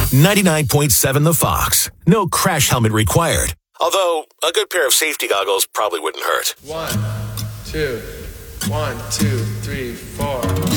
99.7 The Fox. No crash helmet required. Although, a good pair of safety goggles probably wouldn't hurt. 1, 2, 1, 2, 3, 4.